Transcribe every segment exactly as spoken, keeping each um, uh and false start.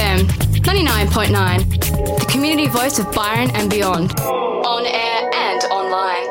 M, ninety-nine point nine, the community voice of Byron and beyond, on air and online.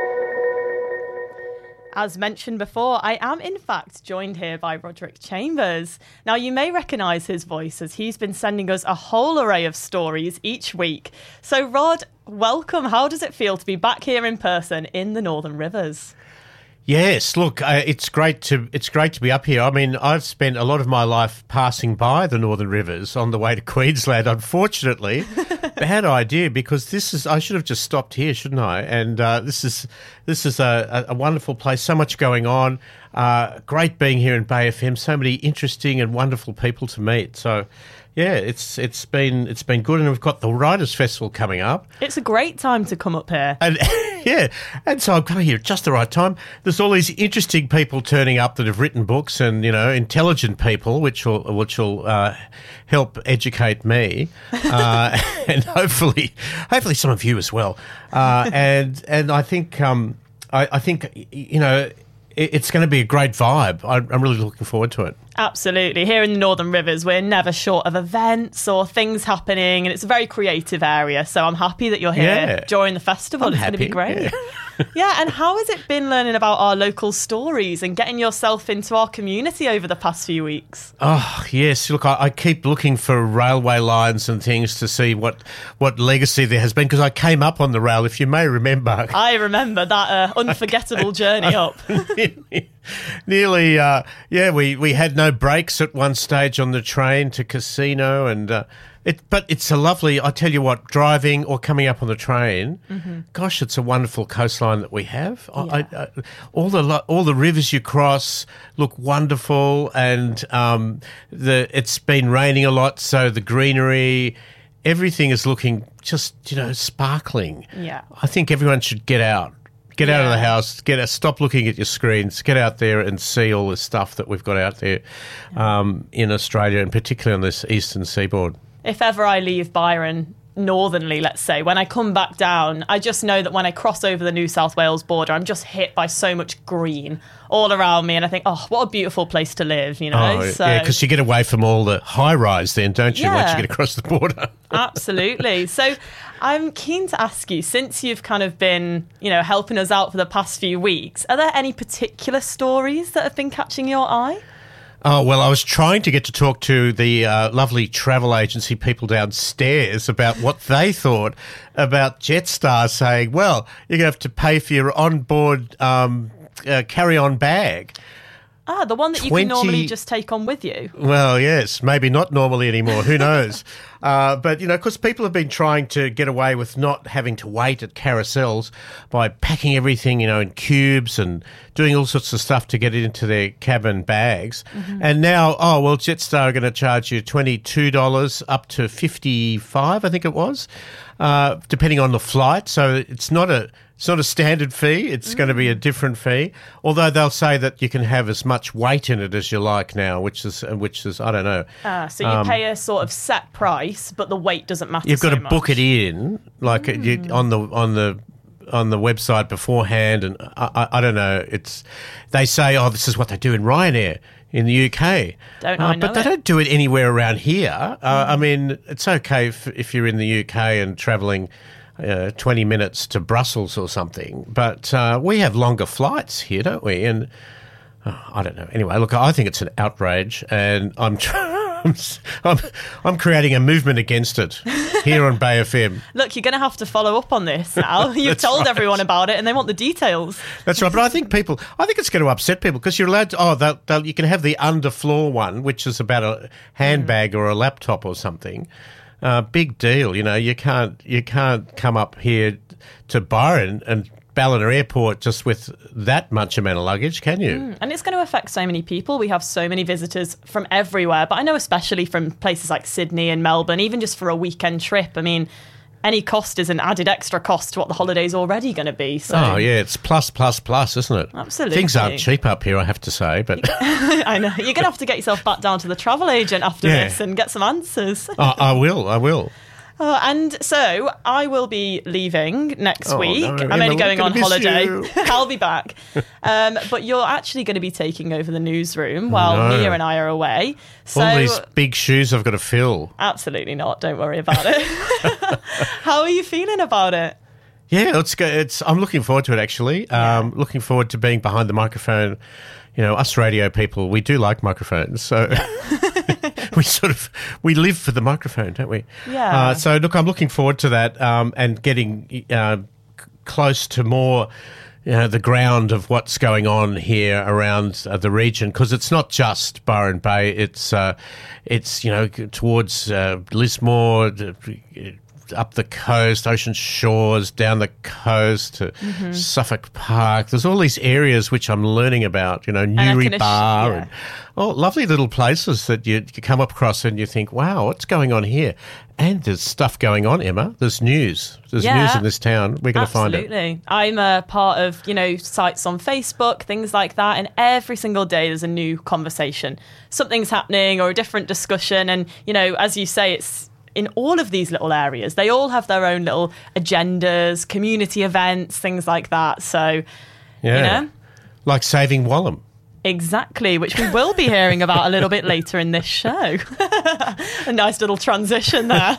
As mentioned before, I am in fact joined here by Roderick Chambers. Now, you may recognise his voice as he's been sending us a whole array of stories each week. So, Rod, welcome. How does it feel to be back here in person in the Northern Rivers? Yes, look, uh, it's great to it's great to be up here. I mean, I've spent a lot of my life passing by the Northern Rivers on the way to Queensland. Unfortunately, bad idea, because this is I should have just stopped here, shouldn't I? And uh, this is this is a, a wonderful place. So much going on. Uh, great being here in Bay F M. So many interesting and wonderful people to meet. So, yeah, it's it's been it's been good, and we've got the Writers' Festival coming up. It's a great time to come up here. And yeah, and so I'm coming here at just the right time. There's all these interesting people turning up that have written books, and you know, intelligent people, which will which will uh, help educate me, uh, and hopefully, hopefully some of you as well. Uh, and and I think um, I, I think you know. It's going to be a great vibe. I'm really looking forward to it. Absolutely. Here in the Northern Rivers, we're never short of events or things happening, and it's a very creative area. So I'm happy that you're here yeah. during the festival. I'm it's happy. going to be great. Yeah. Yeah, and how has it been learning about our local stories and getting yourself into our community over the past few weeks? Oh, yes. Look, I, I keep looking for railway lines and things to see what, what legacy there has been, because I came up on the rail, if you may remember. I remember that uh, unforgettable journey up. Nearly, uh, yeah, we, we had no breaks at one stage on the train to Casino, and uh, it. But it's a lovely, I tell you what, driving or coming up on the train, mm-hmm. gosh, it's a wonderful coastline that we have. Yeah. I, I, all the all the rivers you cross look wonderful, and um, the it's been raining a lot, so the greenery, everything is looking just, you know, sparkling. Yeah, I think everyone should get out. Get out yeah. of the house, get out, stop looking at your screens, get out there and see all the stuff that we've got out there um, in Australia, and particularly on this eastern seaboard. If ever I leave Byron northernly, let's say, when I come back down, I just know that when I cross over the New South Wales border, I'm just hit by so much green all around me, and I think, oh, what a beautiful place to live, you know? Oh, so, yeah, because you get away from all the high-rise then, don't you, yeah. once you get across the border? Absolutely. So I'm keen to ask you, since you've kind of been, you know, helping us out for the past few weeks, are there any particular stories that have been catching your eye? Oh, well, I was trying to get to talk to the uh, lovely travel agency people downstairs about what they thought about Jetstar saying, well, you're going to have to pay for your onboard um, uh, carry-on bag. Ah, the one that you twenty can normally just take on with you. Well, yes, maybe not normally anymore. Who knows? uh, but, you know, because people have been trying to get away with not having to wait at carousels by packing everything, you know, in cubes and doing all sorts of stuff to get it into their cabin bags. Mm-hmm. And now, oh, well, Jetstar are going to charge you twenty-two dollars up to fifty-five dollars, I think it was, uh, depending on the flight. So it's not a... It's not a standard fee. It's mm. going to be a different fee. Although they'll say that you can have as much weight in it as you like now, which is, which is I don't know. Ah, so you um, pay a sort of set price, but the weight doesn't matter. You've got so to much. book it in, like mm. you, on the on the on the website beforehand, and I, I, I don't know. It's they say, oh, this is what they do in Ryanair in the U K. Don't uh, I know But they it. don't do it anywhere around here. Uh, mm. I mean, it's okay if, if you're in the U K and travelling Uh, twenty minutes to Brussels or something. But uh, we have longer flights here, don't we? And oh, I don't know. Anyway, look, I think it's an outrage, and I'm I'm, I'm, I'm creating a movement against it here on Bay F M. Look, you're going to have to follow up on this now. You've told right. everyone about it and they want the details. That's right. But I think people, I think it's going to upset people, because you're allowed to, oh, they'll, they'll, you can have the underfloor one, which is about a handbag mm. or a laptop or something. Uh, big deal, you know. You can't you can't come up here to Byron and Ballina Airport just with that much amount of luggage, can you? Mm, and it's going to affect so many people. We have so many visitors from everywhere, but I know especially from places like Sydney and Melbourne, even just for a weekend trip. I mean, any cost is an added extra cost to what the holiday's already going to be. So. Oh, yeah, it's plus, plus, plus, isn't it? Absolutely. Things aren't cheap up here, I have to say. But I know. You're going to have to get yourself back down to the travel agent after yeah. this and get some answers. oh, I will, I will. Uh, and so I will be leaving next Oh, week. no, I'm Emma, only we're going gonna on miss holiday. you. I'll be back. Um, but you're actually going to be taking over the newsroom while No. Mia and I are away. So All these big shoes I've got to fill. absolutely not. Don't worry about it. How are you feeling about it? Yeah, it's go. It's. I'm looking forward to it. Actually, um, looking forward to being behind the microphone. You know, us radio people, we do like microphones, so we sort of we live for the microphone, don't we? Yeah. Uh, so look, I'm looking forward to that um, and getting uh, c- close to more. You know, the ground of what's going on here around uh, the region, because it's not just Byron Bay. It's uh, it's you know towards uh, Lismore, up the coast, Ocean Shores, down the coast to Mm-hmm. Suffolk Park. There's all these areas which I'm learning about. You know, I Newry can ass- Bar, yeah. and oh, lovely little places that you, you come across and you think, wow, what's going on here? And there's stuff going on, Emma. There's news. There's Yeah. news in this town. We're going to find it. Absolutely. I'm a part of, you know, sites on Facebook, things like that, and every single day there's a new conversation. Something's happening or a different discussion, and, you know, as you say, it's in all of these little areas. They all have their own little agendas, community events, things like that. So, Yeah. you know, Like saving Wallam. exactly, which we will be hearing about a little bit later in this show. A nice little transition there.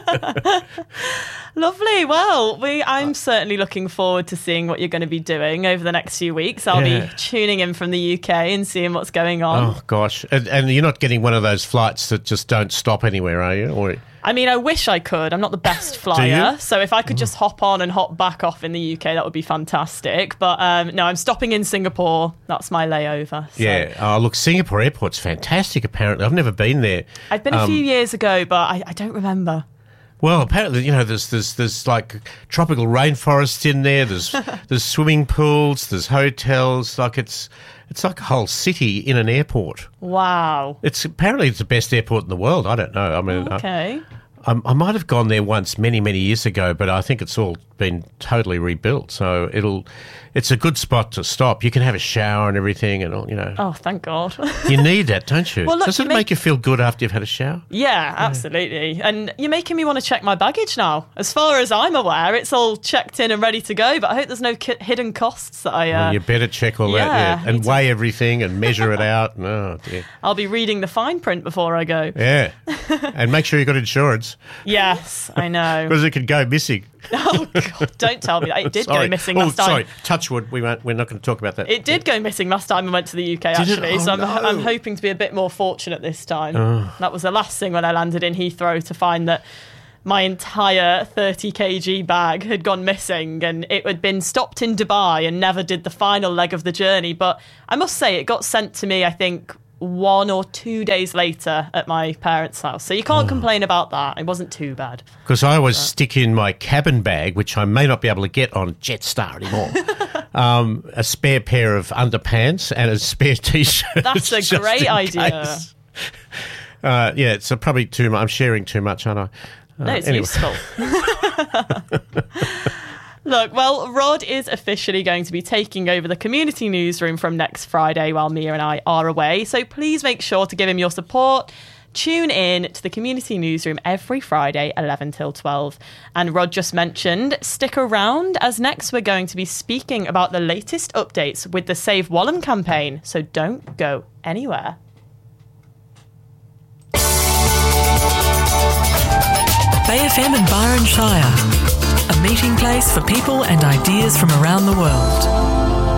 Lovely. Well, we I'm certainly looking forward to seeing what you're going to be doing over the next few weeks. I'll Yeah. be tuning in from the U K and seeing what's going on. Oh, gosh. And, and you're not getting one of those flights that just don't stop anywhere, are you? Or I mean, I wish I could. I'm not the best flyer. you? So if I could just hop on and hop back off in the U K, that would be fantastic. But um, no, I'm stopping in Singapore. That's my layover. So. Yeah. Oh, look, Singapore Airport's fantastic, apparently. I've never been there. I've been a Um, few years ago, but I, I don't remember. Well, apparently, you know, there's there's there's like tropical rainforests in there. There's there's swimming pools. There's hotels. Like it's it's like a whole city in an airport. Wow. It's apparently it's the best airport in the world. I don't know. I mean, I- Okay. I, I might have gone there once many, many years ago, but I think it's all been totally rebuilt. So it'll, it's a good spot to stop. You can have a shower and everything, and all, you know. Oh, thank God. You need that, don't you? Well, look, Does it you make, make- you feel good after you've had a shower? Yeah, absolutely. And you're making me want to check my baggage now. As far as I'm aware, it's all checked in and ready to go, but I hope there's no ki- hidden costs that I... Uh, Well, you better check all that, yeah, yeah, I and need to- weigh everything and measure it out. And, oh dear, I'll be reading the fine print before I go. yeah, and make sure you've got insurance Yes, I know. because it could go missing. Oh, God, don't tell me that. It did Sorry. go missing oh, last time. sorry. Touch wood. We won't. We're not going to talk about that. It did go missing last time I went to the U K, Did it? actually. Oh, so I'm, no. I'm hoping to be a bit more fortunate this time. That was the last thing when I landed in Heathrow, to find that my entire thirty kilogram bag had gone missing, and it had been stopped in Dubai and never did the final leg of the journey. But I must say, it got sent to me, I think, one or two days later at my parents' house. So you can't complain about that. It wasn't too bad. Because I always stick in my cabin bag, which I may not be able to get on Jetstar anymore, um, a spare pair of underpants and a spare T-shirt. That's a just great in idea. case. Uh, yeah, it's a, probably too much. I'm sharing too much, aren't I? Uh, No, it's anyway. useful. Look, well, Rod is officially going to be taking over the community newsroom from next Friday while Mia and I are away. So please make sure to give him your support. Tune in to the community newsroom every Friday, eleven till twelve. And Rod just mentioned, stick around, as next we're going to be speaking about the latest updates with the Save Wallam campaign. So don't go anywhere. Bay F M and Byron Shire, a meeting place for people and ideas from around the world.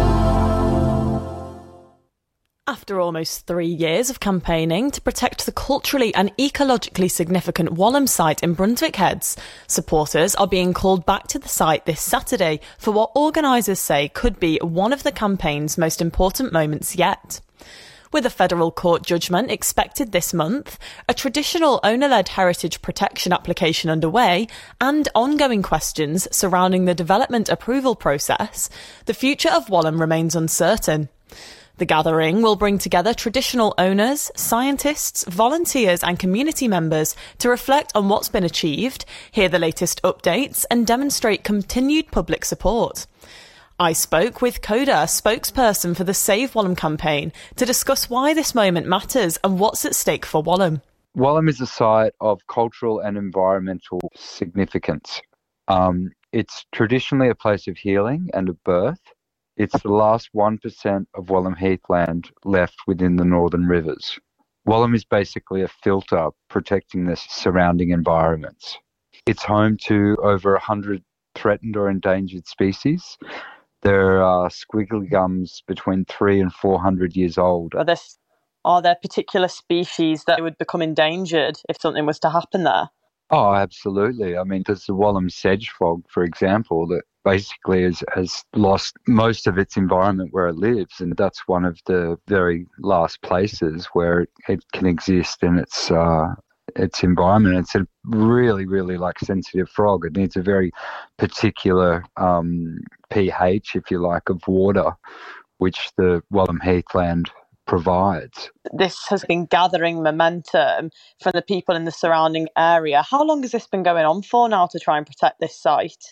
After almost three years of campaigning to protect the culturally and ecologically significant Wallam site in Brunswick Heads, supporters are being called back to the site this Saturday for what organisers say could be one of the campaign's most important moments yet. With a federal court judgment expected this month, a traditional owner-led heritage protection application underway, and ongoing questions surrounding the development approval process, the future of Wallam remains uncertain. The gathering will bring together traditional owners, scientists, volunteers and community members to reflect on what's been achieved, hear the latest updates and demonstrate continued public support. I spoke with Coda, spokesperson for the Save Wallam campaign, to discuss why this moment matters and what's at stake for Wallam. Wallam is a site of cultural and environmental significance. Um, it's traditionally a place of healing and of birth. It's the last one percent of Wallam heathland left within the Northern Rivers. Wallam is basically a filter protecting the surrounding environments. It's home to over one hundred threatened or endangered species. There are squiggly gums between three and four hundred years old. Are there, are there particular species that would become endangered if something was to happen there? Oh, absolutely. I mean, there's the Wallam sedge frog, for example, that basically has, has lost most of its environment where it lives, and that's one of the very last places where it, it can exist in its uh, its environment. It's a really, really like sensitive frog. It needs a very particular um, pH, if you like, of water, which the Wallam heathland provides. This has been gathering momentum from the people in the surrounding area. How long has this been going on for now to try and protect this site?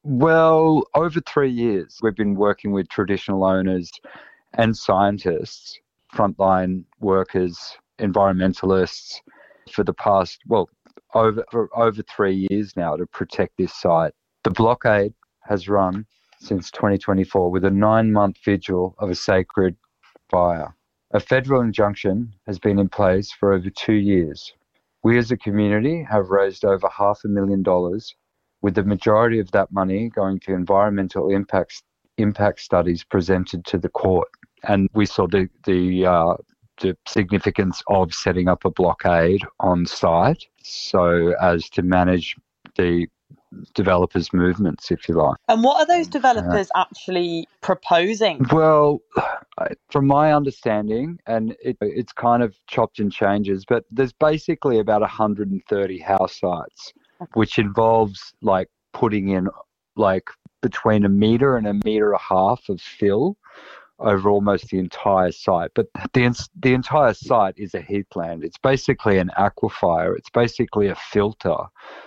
Well, over three years, we've been working with traditional owners and scientists, frontline workers, environmentalists for the past, well, over for over three years now to protect this site. The blockade has run since twenty twenty-four with a nine-month vigil of a sacred fire. A federal injunction has been in place for over two years. We as a community have raised over half a million dollars, with the majority of that money going to environmental impacts, impact studies presented to the court. And we saw the, the, uh, the significance of setting up a blockade on site so as to manage the developers' movements, if you like. And what are those developers uh, actually proposing? Well, from my understanding, and it, it's kind of chopped and changes, but there's basically about one hundred thirty house sites, which involves like putting in like between a metre and a metre and a half of fill over almost the entire site. But the the entire site is a heathland. It's basically an aquifer. It's basically a filter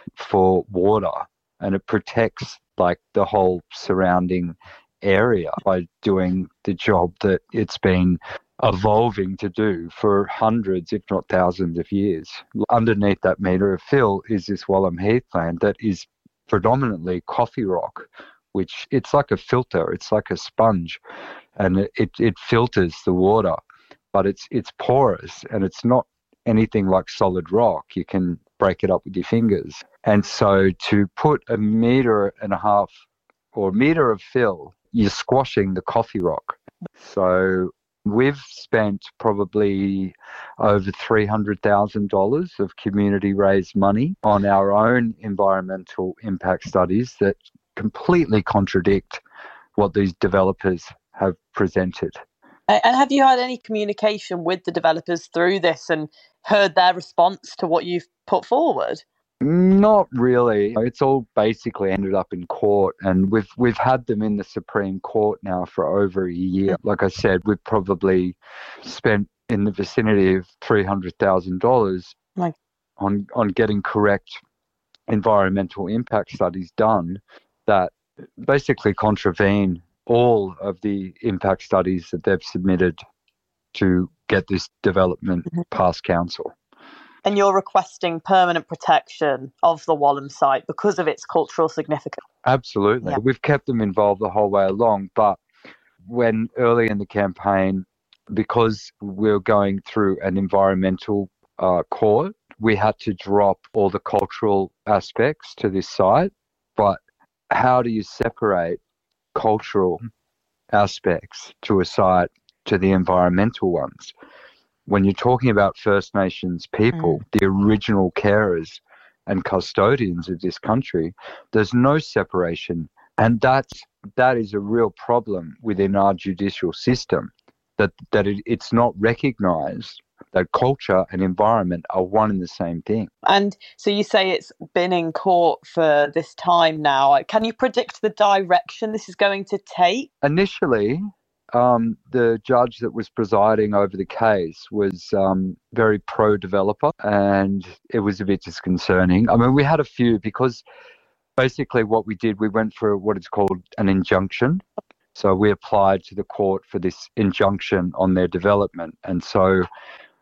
for water, and it protects like the whole surrounding area by doing the job that it's been evolving to do for hundreds, if not thousands of years. Underneath that metre of fill is this Wallam heathland that is predominantly coffee rock, which it's like a filter, it's like a sponge, and it, it filters the water, but it's it's porous and it's not anything like solid rock. You can break it up with your fingers. And so to put a metre and a half or a metre of fill, you're squashing the coffee rock. So we've spent probably over three hundred thousand dollars of community-raised money on our own environmental impact studies that completely contradict what these developers have presented. And have you had any communication with the developers through this and heard their response to what you've put forward? Not really. It's all basically ended up in court, and we've we've had them in the Supreme Court now for over a year. Like I said, we've probably spent in the vicinity of three hundred thousand dollars My- on on getting correct environmental impact studies done that basically contravene all of the impact studies that they've submitted to get this development mm-hmm. past council. And you're requesting permanent protection of the Wallam site because of its cultural significance? Absolutely. Yeah. We've kept them involved the whole way along, but when early in the campaign, because we we're going through an environmental uh, court, we had to drop all the cultural aspects to this site. But how do you separate cultural aspects to a site to the environmental ones? When you're talking about First Nations people, mm. the original carers and custodians of this country, there's no separation. And that's, that is a real problem within our judicial system, that, that it, it's not recognised that culture and environment are one and the same thing. And so you say it's been in court for this time now. Can you predict the direction this is going to take? Initially, Um, the judge that was presiding over the case was um, very pro-developer, and it was a bit disconcerting. I mean, we had a few because basically what we did, we went for what is called an injunction. So we applied to the court for this injunction on their development. And so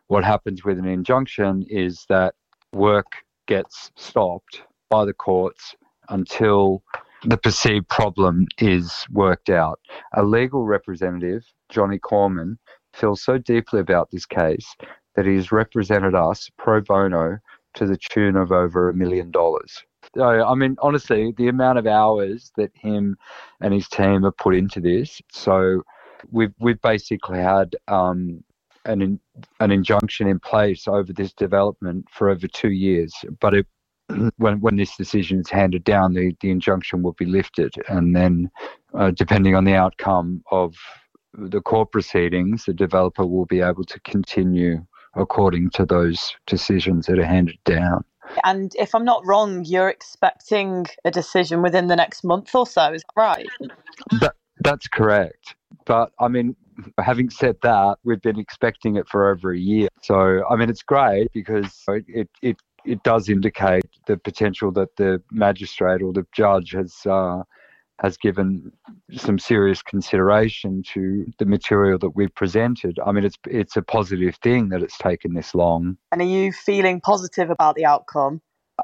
what happens with an injunction is that work gets stopped by the courts until the perceived problem is worked out. A legal representative, Johnny Corman, feels so deeply about this case that he has represented us pro bono to the tune of over a million dollars. So, I mean, honestly, the amount of hours that him and his team have put into this. So we've we've basically had um, an in, an injunction in place over this development for over two years. But it, when when this decision is handed down, the, the injunction will be lifted, and then uh, depending on the outcome of the court proceedings, the developer will be able to continue according to those decisions that are handed down. And if I'm not wrong, you're expecting a decision within the next month or so, is that right? That, that's correct. But, I mean, having said that, we've been expecting it for over a year. So, I mean, it's great because it it, it does indicate the potential that the magistrate or the judge has uh, has given some serious consideration to the material that we've presented. I mean, it's it's a positive thing that it's taken this long. And are you feeling positive about the outcome?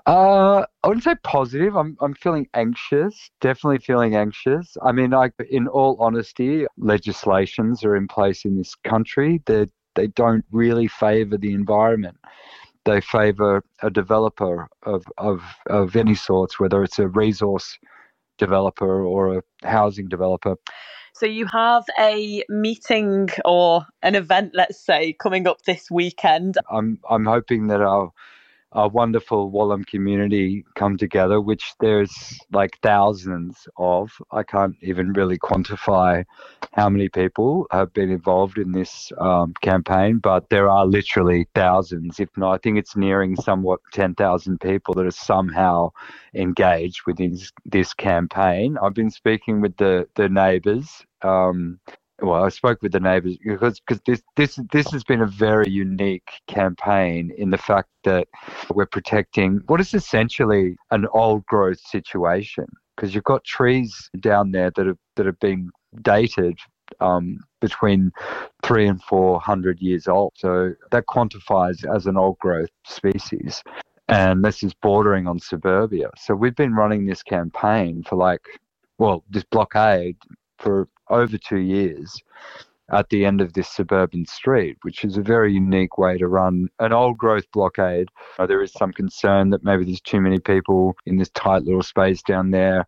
Uh, I wouldn't say positive. I'm I'm feeling anxious, definitely feeling anxious. I mean, like, in all honesty, legislations are in place in this country that they don't really favour the environment. They favour a developer of, of, of any sorts, whether it's a resource developer or a housing developer. So you have a meeting or an event, let's say, coming up this weekend. I'm I'm hoping that our our wonderful Wallam community come together, which there's like thousands of. I can't even really quantify how many people have been involved in this um, campaign, but there are literally thousands, if not, I think it's nearing somewhat ten thousand people that are somehow engaged within this campaign. I've been speaking with the, the neighbours. Um, well, I spoke with the neighbours because cause this, this, this has been a very unique campaign in the fact that we're protecting what is essentially an old growth situation, because you've got trees down there that have, that have been dated um, between three and four hundred years old. So that quantifies as an old growth species. And this is bordering on suburbia. So we've been running this campaign for like, well, this blockade for over two years at the end of this suburban street, which is a very unique way to run an old growth blockade. Uh, there is some concern that maybe there's too many people in this tight little space down there.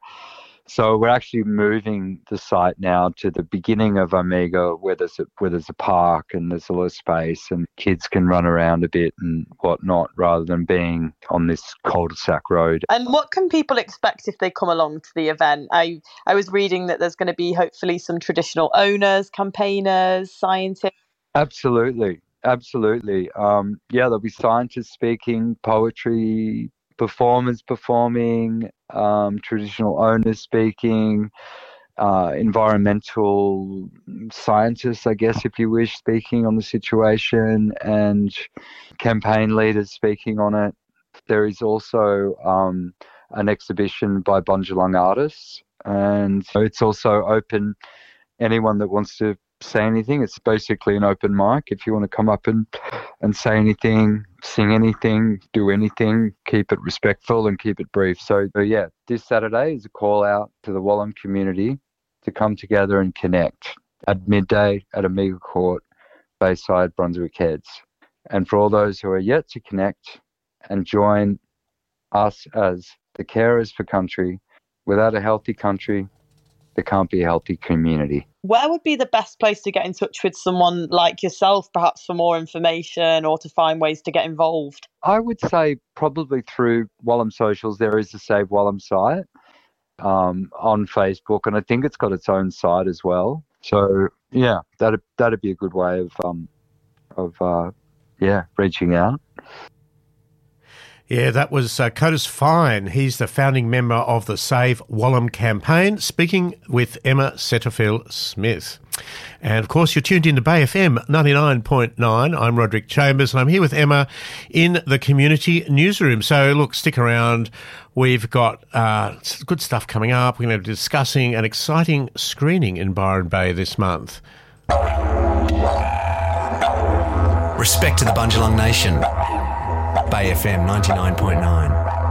So we're actually moving the site now to the beginning of Omega, where there's a, where there's a park and there's a lot of space and kids can run around a bit and whatnot, rather than being on this cul-de-sac road. And what can people expect if they come along to the event? I I was reading that there's going to be hopefully some traditional owners, campaigners, scientists. Absolutely, absolutely. Um, yeah, there'll be scientists speaking, poetry performers performing, um, traditional owners speaking, uh, environmental scientists, I guess, if you wish, speaking on the situation, and campaign leaders speaking on it. There is also um, an exhibition by Bundjalung artists, and it's also open. Anyone that wants to say anything, it's basically an open mic. If you want to come up and, and say anything, sing anything, do anything, keep it respectful and keep it brief. So, so yeah, this Saturday is a call out to the Wallam community to come together and connect at midday at Omega Court, Bayside, Brunswick Heads. And for all those who are yet to connect and join us as the carers for country, without a healthy country, there can't be a healthy community. Where would be the best place to get in touch with someone like yourself, perhaps for more information or to find ways to get involved? I would say probably through Wallam Socials. There is a Save Wallam site um, on Facebook, and I think it's got its own site as well. So yeah, that'd that'd be a good way of um of uh, yeah reaching out. Yeah, that was uh, Curtis Fine. He's the founding member of the Save Wallam campaign, speaking with Emma Setterfield-Smith. And, of course, you're tuned into Bay F M ninety-nine point nine. I'm Roderick Chambers, and I'm here with Emma in the community newsroom. So, look, stick around. We've got uh, good stuff coming up. We're going to be discussing an exciting screening in Byron Bay this month. Respect to the Bundjalung Nation. Bay F M ninety-nine point nine.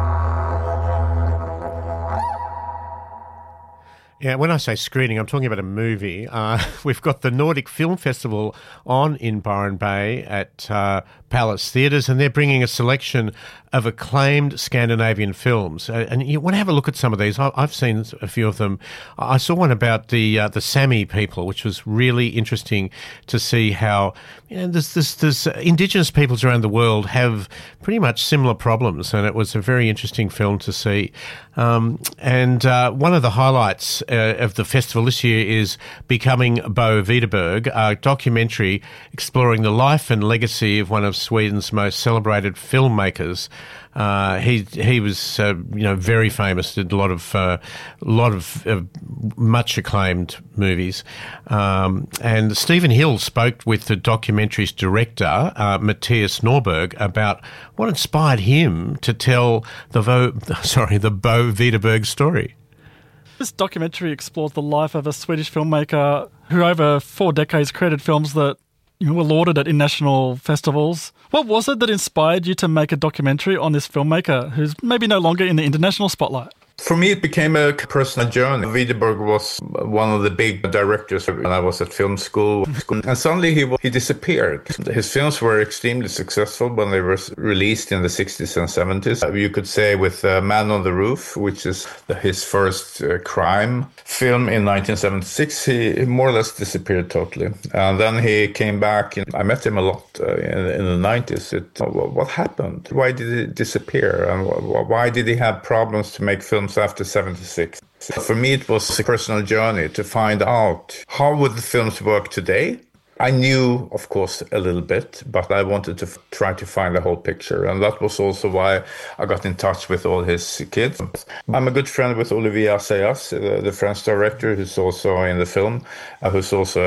Yeah, when I say screening, I'm talking about a movie. Uh, we've got the Nordic Film Festival on in Byron Bay at uh, Palace Theatres, and they're bringing a selection of acclaimed Scandinavian films. Uh, and you want to have a look at some of these. I, I've seen a few of them. I saw one about the uh, the Sami people, which was really interesting to see how, you know, there's, there's, there's Indigenous peoples around the world have pretty much similar problems, and it was a very interesting film to see. Um, and uh, one of the highlights uh, of the festival this year is Becoming Bo Widerberg, a documentary exploring the life and legacy of one of Sweden's most celebrated filmmakers. Uh, he he was uh, you know very famous. Did a lot of uh, lot of uh, much acclaimed movies. Um, and Stephen Hill spoke with the documentary's director, uh, Matthias Norberg, about what inspired him to tell the Vo, sorry the Bo Widerberg story. This documentary explores the life of a Swedish filmmaker who, over four decades, created films that you were lauded at international festivals. What was it that inspired you to make a documentary on this filmmaker who's maybe no longer in the international spotlight? For me, it became a personal journey. Widerberg was one of the big directors when I was at film school. And suddenly he he disappeared. His films were extremely successful when they were released in the sixties and seventies. You could say with uh, Man on the Roof, which is his first uh, crime film in nineteen seventy-six, he more or less disappeared totally. And then he came back. And I met him a lot uh, in, in the nineties. It, what happened? Why did he disappear? And why did he have problems to make films after seventy-six? For me, it was a personal journey to find out how would the films work today. I knew, of course, a little bit, but I wanted to f- try to find the whole picture. And that was also why I got in touch with all his kids. I'm a good friend with Olivier Assayas, the, the French director who's also in the film, uh, who's also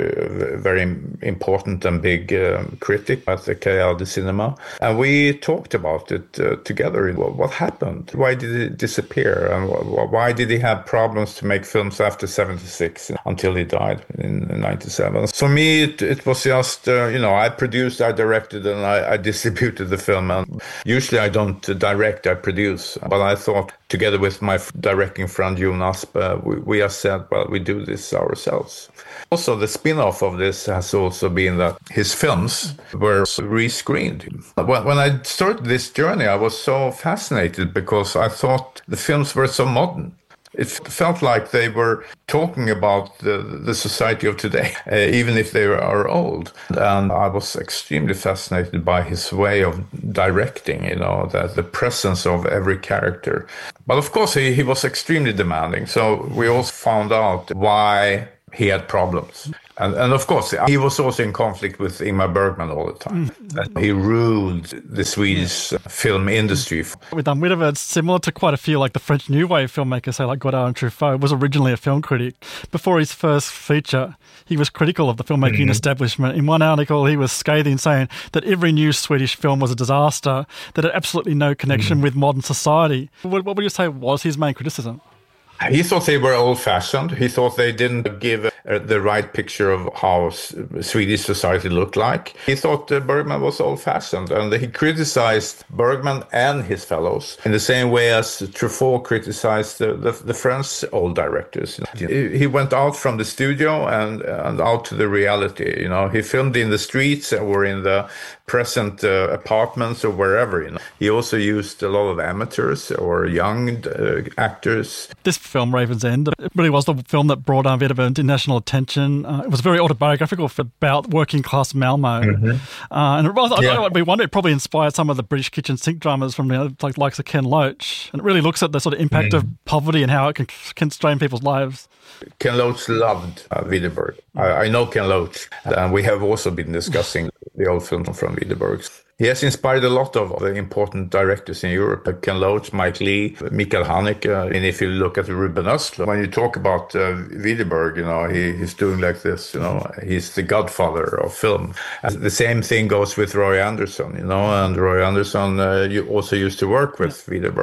a very important and big um, critic at the K R de Cinema. And we talked about it uh, together. What, what happened? Why did he disappear? And wh- why did he have problems to make films after seventy-six until he died in ninety-seven? For me, It, it was just, uh, you know, I produced, I directed, and I, I distributed the film. And usually I don't direct, I produce. But I thought, together with my directing friend Jon Asp, uh, we, we have said, well, we do this ourselves. Also, the spin-off of this has also been that his films were rescreened. When, when I started this journey, I was so fascinated because I thought the films were so modern. It felt like they were talking about the, the society of today, uh, even if they are old. And I was extremely fascinated by his way of directing, you know, the, the presence of every character. But of course, he, he was extremely demanding. So we also found out why he had problems. And, and of course, he was also in conflict with Ingmar Bergman all the time. Mm. He ruled the Swedish yeah. film industry. With um, Widerberg, similar to quite a few like the French New Wave filmmakers, say like Godard and Truffaut, was originally a film critic. Before his first feature, he was critical of the filmmaking mm-hmm. establishment. In one article, he was scathing, saying that every new Swedish film was a disaster, that had absolutely no connection mm-hmm. with modern society. What, what would you say was his main criticism? He thought they were old-fashioned. He thought they didn't give uh, the right picture of how s- Swedish society looked like. He thought uh, Bergman was old-fashioned, and he criticized Bergman and his fellows in the same way as Truffaut criticized the, the, the French old directors. He, he went out from the studio and, and out to the reality. You know, he filmed in the streets or in the present uh, apartments or wherever. You know, he also used a lot of amateurs or young uh, actors. This film, Raven's End, it really was the film that brought on Widerberg into national attention. Uh, it was very autobiographical about working class Malmo. Mm-hmm. Uh, and it was, I, yeah. I, we wonder, it probably inspired some of the British kitchen sink dramas from the like likes of Ken Loach. And it really looks at the sort of impact mm. of poverty and how it can constrain people's lives. Ken Loach loved uh, Widerberg. I, I know Ken Loach, and we have also been discussing the old film from Widerberg. He has inspired a lot of the important directors in Europe, like Ken Loach, Mike Leigh, Michael Haneke. And if you look at Ruben Östlund, when you talk about uh, Widerberg, you know, he, he's doing like this, you know, he's the godfather of film. And the same thing goes with Roy Andersson, you know, and Roy Andersson uh, you also used to work with Widerberg.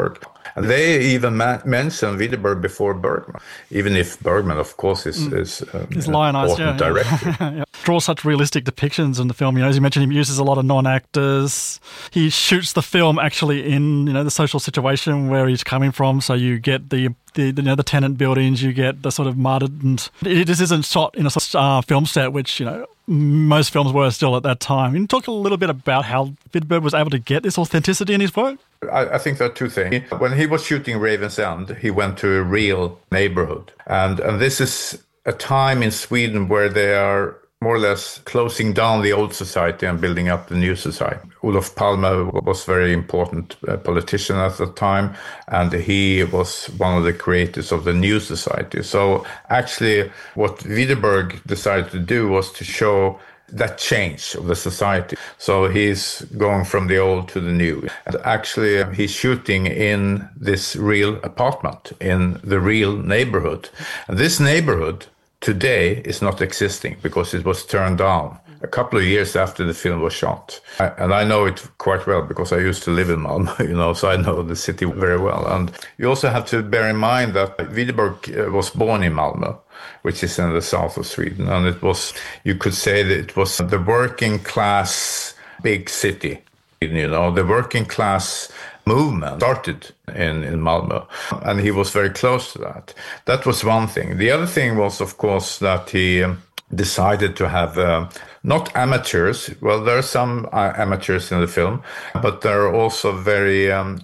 And they even ma- mentioned Widerberg before Bergman, even if Bergman, of course, is, mm. is um, He's an lionized, important yeah, director. Yeah. yeah. Draw such realistic depictions in the film. You know, as you mentioned, he uses a lot of non-actors. He shoots the film actually in, you know, the social situation where he's coming from. So you get the the you know the tenant buildings, you get the sort of mud, and it, this isn't shot in a sort of, uh, film set, which you know most films were still at that time. Can you talk a little bit about how Widerberg was able to get this authenticity in his work? I, I think there are two things. When he was shooting Raven's End, he went to a real neighborhood, and and this is a time in Sweden where they are more or less closing down the old society and building up the new society. Olof Palme was a very important uh, politician at the time, and he was one of the creators of the new society. So actually what Widerberg decided to do was to show that change of the society. So he's going from the old to the new. And actually he's shooting in this real apartment, in the real neighborhood. And this neighborhood today is not existing because it was turned down a couple of years after the film was shot. I, and I know it quite well because I used to live in Malmö, you know, so I know the city very well. And you also have to bear in mind that Widerberg was born in Malmö, which is in the south of Sweden. And it was, you could say that it was the working class big city, you know, the working class movement started in, in Malmö, and he was very close to that. That was one thing. The other thing was, of course, that he um, decided to have uh, not amateurs. Well, there are some uh, amateurs in the film, but there are also very um,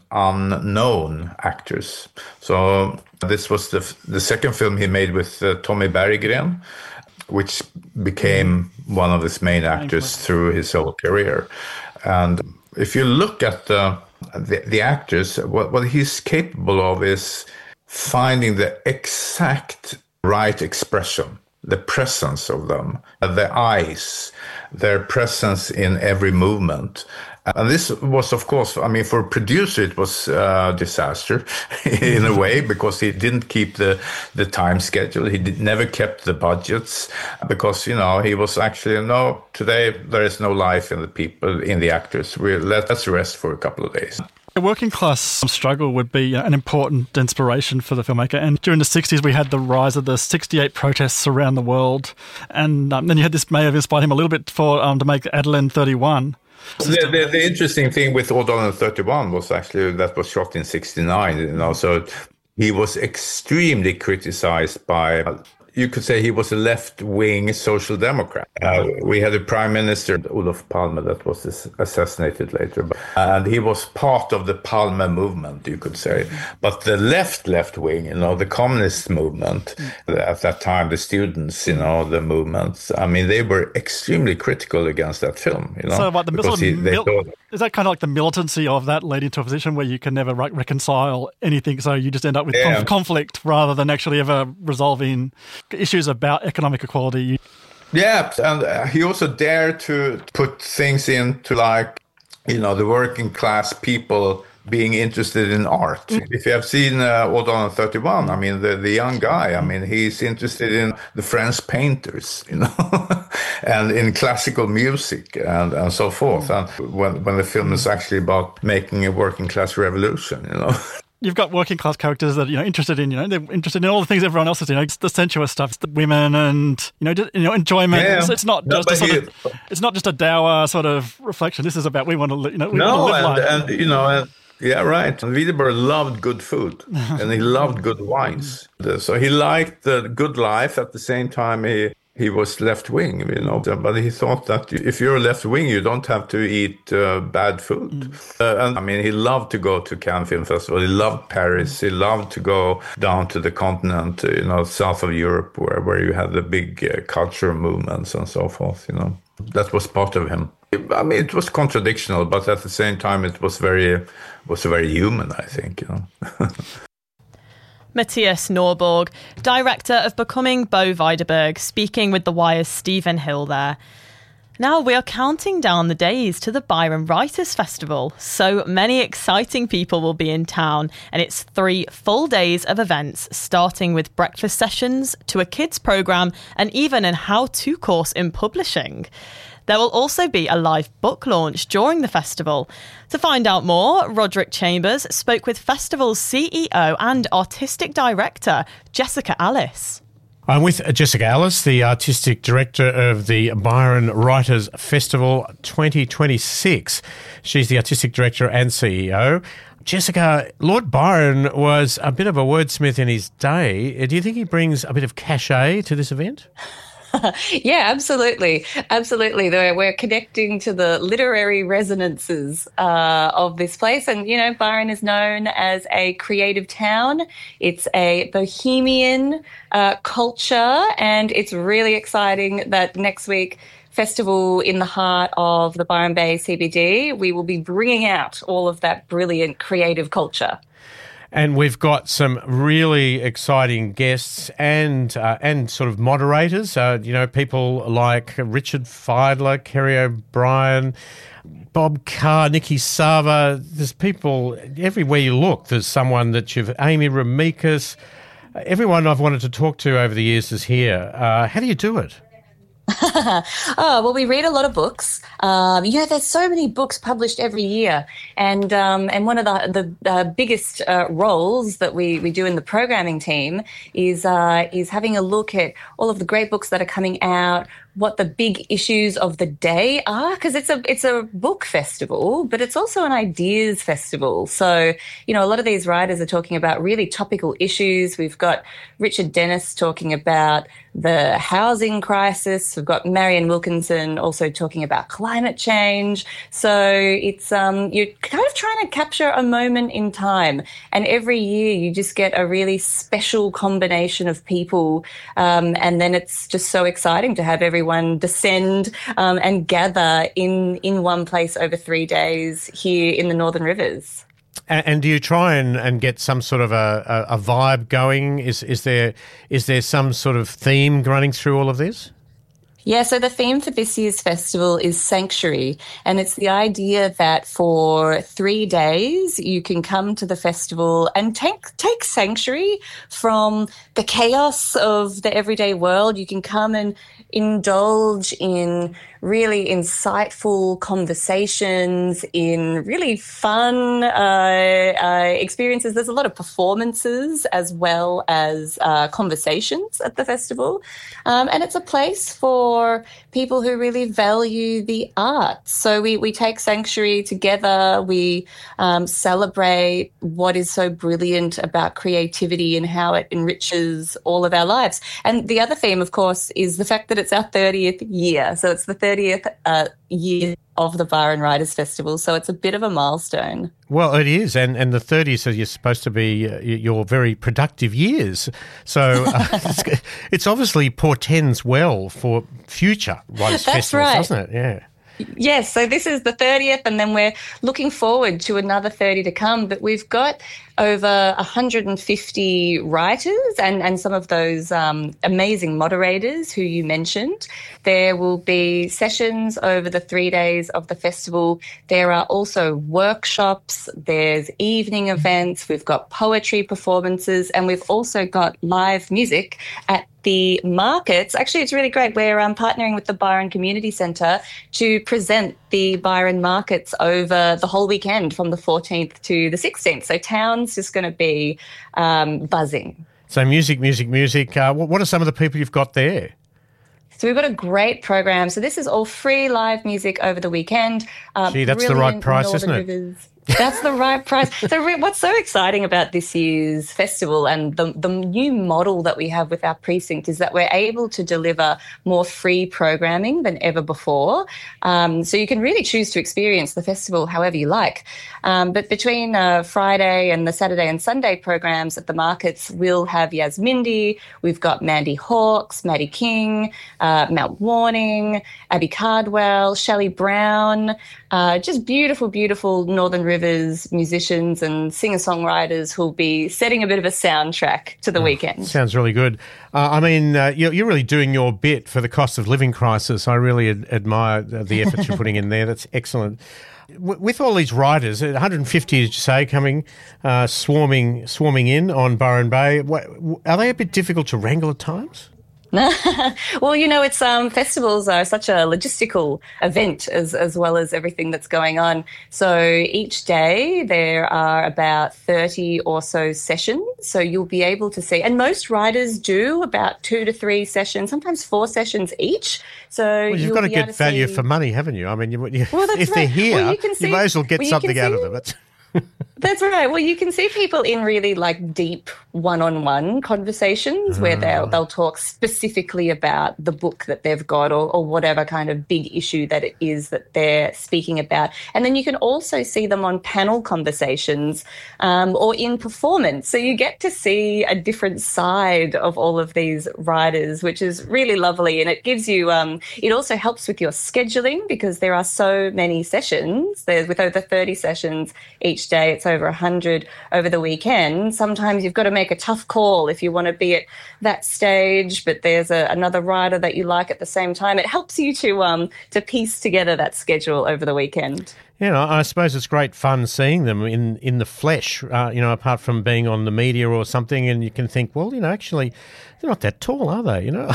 unknown actors. So this was the, the second film he made with uh, Tommy Berggren, which became one of his main actors through his whole career. And if you look at the The, the actors, what, what he's capable of is finding the exact right expression, the presence of them, the eyes, their presence in every movement. And this was, of course, I mean, for a producer, it was a disaster in a way because he didn't keep the, the time schedule. He did, never kept the budgets because, you know, he was actually, no, today there is no life in the people, in the actors. We, let us rest for a couple of days. The working class struggle would be an important inspiration for the filmmaker. And during the sixties, we had the rise of the sixty-eight protests around the world. And um, then you had this may have inspired him a little bit for um, to make Ådalen thirty-one. The, the, the interesting thing with Ådalen thirty-one was actually that was shot in sixty-nine, you know, so he was extremely criticized by, you could say he was a left-wing social democrat. Uh, we had a prime minister, Olof Palme, that was assassinated later, but, and he was part of the Palme movement, you could say. But the left, left-wing, you know, the communist movement at that time, the students, you know, the movements, I mean, they were extremely critical against that film, you know. So about the sort of he, mil- thought, is that kind of like the militancy of that leading to a position where you can never re- reconcile anything, so you just end up with yeah. conf- conflict rather than actually ever resolving issues about economic equality? Yeah, and he also dared to put things into, like, you know, the working class people being interested in art. Mm. If you have seen uh, Ådalen thirty-one, I mean, the, the young guy, I mean, he's interested in the French painters, you know, and in classical music and, and so forth. And when, when the film is actually about making a working class revolution, you know. You've got working class characters that, you know, interested in, you know, they're interested in all the things everyone else is, you know, it's the sensuous stuff, it's the women and, you know, just, you know, enjoyment. Yeah. It's, it's not just no, a sort he, of, it's not just a dour sort of reflection. This is about, we want to, you know, we no, want to live and, life. and, you know, and, yeah, right. And Widerberg loved good food and he loved good wines. So he liked the good life. At the same time, he, he was left-wing, you know. But he thought that if you're left-wing, you don't have to eat uh, bad food. Mm. Uh, and I mean, he loved to go to Cannes Film Festival. He loved Paris. He loved to go down to the continent, you know, south of Europe, where, where you have the big uh, cultural movements and so forth, you know. That was part of him. I mean, it was contradictional, but at the same time, it was very, was very human, I think, you know. Matthias Norborg, director of Becoming Bo Widerberg, speaking with The Wire's Stephen Hill there. Now we are counting down the days to the Byron Writers Festival. So many exciting people will be in town, and it's three full days of events, starting with breakfast sessions to a kids programme and even an how-to course in publishing. There will also be a live book launch during the festival. To find out more, Roderick Chambers spoke with festival's C E O and artistic director, Jessica Alice. I'm with Jessica Alice, the Artistic Director of the Byron Writers Festival twenty twenty-six. She's the Artistic Director and C E O. Jessica, Lord Byron was a bit of a wordsmith in his day. Do you think he brings a bit of cachet to this event? Yeah, absolutely. Absolutely. We're connecting to the literary resonances uh, of this place. And, you know, Byron is known as a creative town. It's a bohemian uh, culture, and it's really exciting that next week, festival in the heart of the Byron Bay C B D, we will be bringing out all of that brilliant creative culture. And we've got some really exciting guests and uh, and sort of moderators, uh, you know, people like Richard Fidler, Kerry O'Brien, Bob Carr, Nikki Sava. There's people everywhere you look. There's someone that you've, Amy Ramikas. Everyone I've wanted to talk to over the years is here. Uh, how do you do it? Oh, well, we read a lot of books. Um, you know, there's so many books published every year. And um, and one of the, the uh, biggest uh, roles that we, we do in the programming team is uh, is having a look at all of the great books that are coming out, what the big issues of the day are, because it's a it's a book festival, but it's also an ideas festival. So, you know, a lot of these writers are talking about really topical issues. We've got Richard Dennis talking about the housing crisis. We've got Marion Wilkinson also talking about climate change. So it's um you're kind of trying to capture a moment in time, and every year you just get a really special combination of people, um, and then it's just so exciting to have everyone Everyone descend um, and gather in in one place over three days here in the Northern Rivers. And, and do you try and, and get some sort of a, a, a vibe going? Is is there is there some sort of theme running through all of this? Yeah, so the theme for this year's festival is Sanctuary, and it's the idea that for three days you can come to the festival and take take sanctuary from the chaos of the everyday world. You can come and indulge in really insightful conversations, in really fun uh, uh, experiences. There's a lot of performances as well as uh, conversations at the festival. Um, and it's a place for people who really value the arts. So we, we take sanctuary together. We um, celebrate what is so brilliant about creativity and how it enriches all of our lives. And the other theme, of course, is the fact that it's our thirtieth year. So it's the thirtieth uh, year of the Byron Writers Festival. So it's a bit of a milestone. Well, it is. And, and the thirties are supposed to be uh, your very productive years. So uh, it's, it's obviously portends well for future Writers That's Festivals, right. doesn't it? Yeah. Yes, so this is the thirtieth, and then we're looking forward to another thirty to come. But we've got over one hundred fifty writers and, and some of those um, amazing moderators who you mentioned. There will be sessions over the three days of the festival. There are also workshops, there's evening events, we've got poetry performances, and we've also got live music at the markets. Actually, it's really great. We're um, partnering with the Byron Community Centre to present the Byron markets over the whole weekend from the fourteenth to the sixteenth. So town's just going to be um, buzzing. So music, music, music. Uh, what are some of the people you've got there? So we've got a great program. So this is all free live music over the weekend. Uh, Gee, that's the right price, Northern isn't it? Rivers. That's the right price. So re- what's so exciting about this year's festival and the, the new model that we have with our precinct is that we're able to deliver more free programming than ever before. Um, so you can really choose to experience the festival however you like. Um, but between uh, Friday and the Saturday and Sunday programs at the markets, we'll have Yasmindi, we've got Mandy Hawkes, Maddie King, uh, Mount Warning, Abby Cardwell, Shelley Brown, uh, just beautiful, beautiful Northern Rivers musicians and singer-songwriters who'll be setting a bit of a soundtrack to the oh, weekend. Sounds really good. Uh, I mean, uh, you're, you're really doing your bit for the cost of living crisis. I really ad- admire the efforts you're putting in there. That's excellent. W- with all these writers, one hundred fifty, did you say, coming, uh, swarming swarming in on Byron Bay, what, are they a bit difficult to wrangle at times? Well, you know, it's um, festivals are such a logistical event as as well as everything that's going on. So each day there are about thirty or so sessions. So you'll be able to see, and most riders do about two to three sessions, sometimes four sessions each. So well, you've you'll got to be able get to value see... for money, haven't you? I mean, you, you, well, that's if right. they're here, well, you, can you see... may as well get well, something out see... of them. That's... That's right. Well, you can see people in really like deep one-on-one conversations where they'll they'll talk specifically about the book that they've got or, or whatever kind of big issue that it is that they're speaking about. And then you can also see them on panel conversations um, or in performance. So you get to see a different side of all of these writers, which is really lovely. And it gives you, um, it also helps with your scheduling because there are so many sessions. There's with over thirty sessions each day. It's over one hundred over the weekend. Sometimes you've got to make a tough call if you want to be at that stage, but there's a, another rider that you like at the same time. It helps you to um to piece together that schedule over the weekend. You know, I suppose it's great fun seeing them in, in the flesh, uh, you know, apart from being on the media or something, and you can think, well, you know, actually, they're not that tall, are they, you know?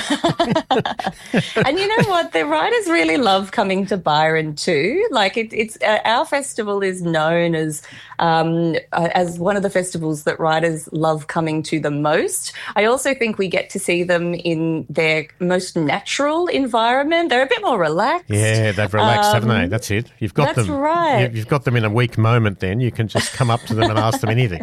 And you know what? The riders really love coming to Byron too. Like, it, it's uh, our festival is known as um, uh, as one of the festivals that riders love coming to the most. I also think we get to see them in their most natural environment. They're a bit more relaxed. Yeah, they've relaxed, um, haven't they? That's it. You've got That's them. right. You've got them in a weak moment. Then you can just come up to them and ask them anything.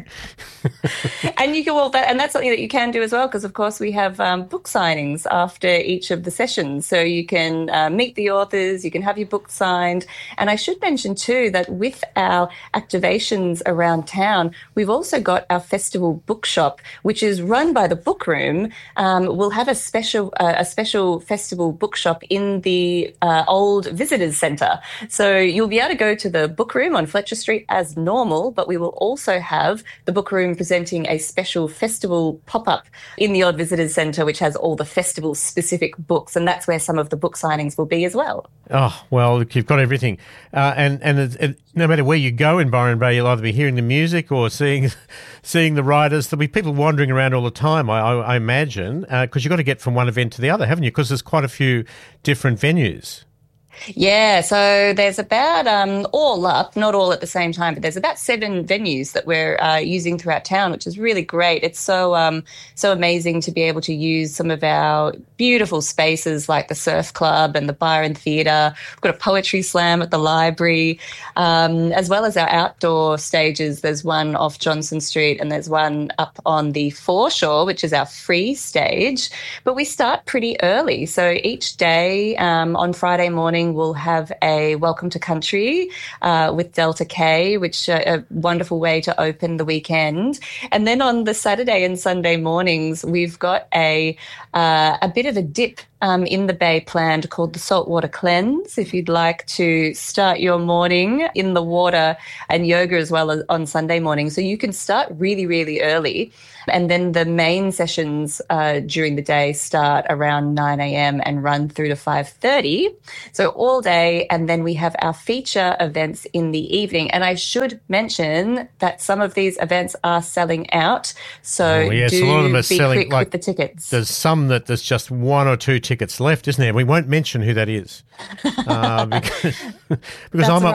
And you can, well, that, and that's something that you can do as well, because of course we have um, book signings after each of the sessions, so you can uh, meet the authors, you can have your book signed. And I should mention too that with our activations around town, we've also got our festival bookshop, which is run by the Book Room. Um, we'll have a special uh, a special festival bookshop in the uh, old visitors centre, so you'll be able to go to the Book Room on Fletcher Street as normal, but we will also have the Book Room presenting a special festival pop-up in the Old Visitors Centre, which has all the festival-specific books, and that's where some of the book signings will be as well. Oh, well, you've got everything. Uh, and and it, it, no matter where you go in Byron Bay, you'll either be hearing the music or seeing seeing the riders. There'll be people wandering around all the time, I, I, I imagine, because uh, you've got to get from one event to the other, haven't you? Because there's quite a few different venues. Yeah, so there's about, um, all up, not all at the same time, but there's about seven venues that we're uh, using throughout town, which is really great. It's so um, so amazing to be able to use some of our beautiful spaces like the Surf Club and the Byron Theatre. We've got a poetry slam at the library, um, as well as our outdoor stages. There's one off Johnson Street and there's one up on the foreshore, which is our free stage. But we start pretty early. So each day um, on Friday morning, we'll have a Welcome to Country uh, with Delta K, which uh, a wonderful way to open the weekend. And then on the Saturday and Sunday mornings, we've got a uh, a bit of a dip um, in the bay planned called the Saltwater Cleanse, if you'd like to start your morning in the water, and yoga as well as on Sunday morning. So you can start really, really early. And then the main sessions uh, during the day start around nine a.m. and run through to five thirty. So all day. And then we have our feature events in the evening. And I should mention that some of these events are selling out. So oh, yes, do a lot of them are be selling, quick like, with the tickets. There's some that there's just one or two tickets left, isn't there? We won't mention who that is. uh, because because I'm, right.